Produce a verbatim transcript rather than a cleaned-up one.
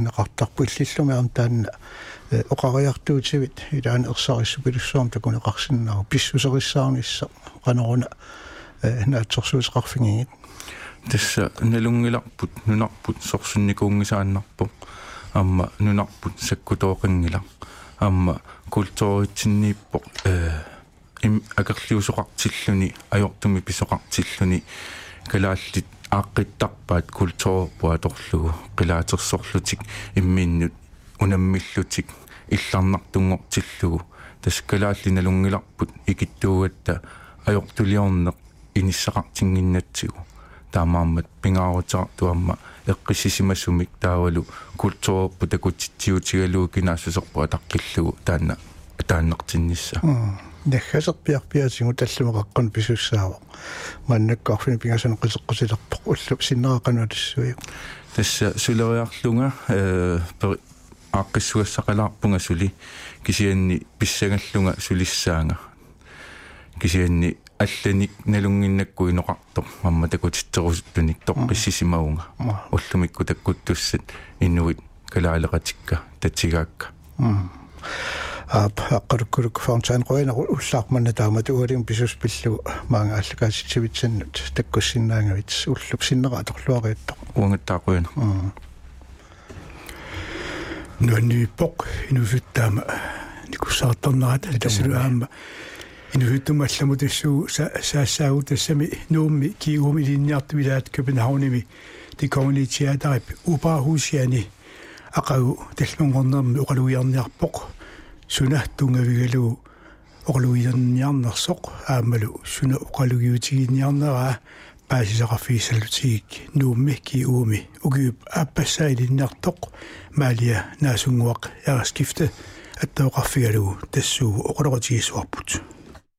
neqartarpu illillumiaram taanna oqariartuutivit ilaan ersarissupilussuarm takuneqarsinnaaru pissuserissaarunnissa qanoruna naatsorsuusqarfingigit tässä nelungilarput nunarput sorsunnikuungisaannarpoq amma nunarput sakkutooqingila amma kultuuritsinniippoq im akerliusoqartilluni ajortumi pisoqartilluni kalaallit aaqqittarpaat kultuurpua torlugu qilaatersorlutik imminnut unammillutik illarnartungortillugu tas kalaallinalungilarput ikittuugatta ajortuliorneq inissaqartinginnatsigu taamaammat pingaarutaartuamma eqqissisimassumik taavalu kultuurpu takutitsiutigaluu kinaasusserpu ataqqillugu taanna taanneqtinnissa нахасерпиарпиатигу таллумеқаққан писуссаава маннаккаарфини пингасана қисеққусилерпоқ уллу синнеқақануатиссуи тасса сулериарлунга э ааққиссуассақалаарпунга сули кисианни писсагаллунга сулиссаанга кисианни алланик налунгиннакку инеқартор мамма такутиттерусуттуник тоққиссисимаунга уллумикку таккуттуссат иннуит калаалеқатикка татсигаакка ап аққаруккулук фаунтайн қойна уллаарманна таамат уалим писуспиллугу маанга аллакааситсивитсаннут таккуссиннаангавит уллуп синнера аторлуариаттоқ уангаттаақуяна нуаннииппоқ инуфиттаама никуссаартарнерат тасулуаама инуфиттумалламу тассуу саассаагу тассами нуумми киуми линниартуилаат Københavnими det kongelige teater Operahusjani ақагу таллунгорнерми оқалуиарниарпоқ сунаттунгавигалу оқалуиарниарнерсоқ аамалу суна оқалугиутигинниарнераа паасисақарфигисаллутигик нуумми киуми угиуп аппассаилинниартоқ маалия наасунгуақ яраскифта аттоқарфигалу тассуу оқалоқатигисуарпут